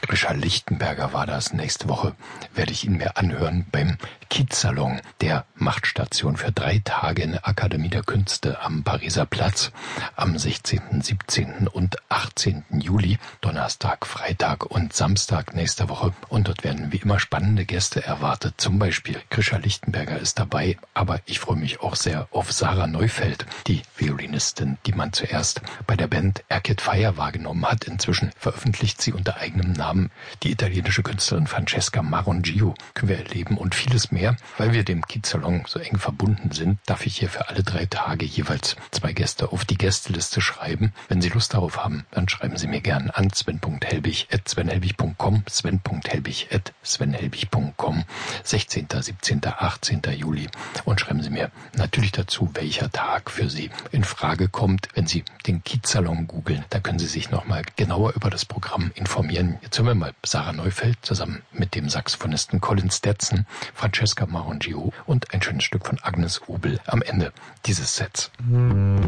Grisha Lichtenberger war das. Nächste Woche werde ich ihn mir anhören beim Kiezsalon, der Machtstation für 3 Tage in der Akademie der Künste am Pariser Platz am 16., 17. und 18. Juli, Donnerstag, Freitag und Samstag nächster Woche. Und dort werden wie immer spannende Gäste erwartet. Zum Beispiel Grisha Lichtenberger ist dabei, aber ich freue mich auch sehr auf Sarah Neufeld, die Violinistin, die man zuerst bei der Band Arcade Fire wahrgenommen hat. Inzwischen veröffentlicht sie unter eigenem Namen. Die italienische Künstlerin Francesca Marongio können wir erleben und vieles mehr. Weil wir dem Kiezsalon so eng verbunden sind, darf ich hier für alle 3 Tage jeweils 2 Gäste auf die Gästeliste schreiben. Wenn Sie Lust darauf haben, dann schreiben Sie mir gern an sven.helbig@svenhelbig.com, sven.helbig@svenhelbig.com, 16., 17., 18. Juli. Und schreiben Sie mir natürlich dazu, welcher Tag für Sie in Frage kommt. Wenn Sie den Kiezsalon googeln, da können Sie sich nochmal genauer über das Programm informieren. Jetzt hören wir mal Sarah Neufeld zusammen mit dem Saxophonisten Colin Stetson, Francesca Marongio und ein schönes Stück von Agnes Obel am Ende dieses Sets.